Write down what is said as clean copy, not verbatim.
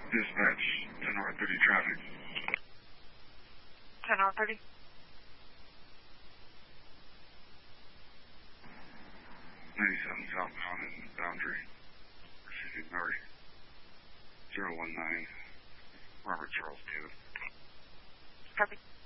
Dispatch, 10 North 30 traffic. 10 North 30. 97 southbound in Boundary. Proceeding north. 019. Robert Charles David. Copy.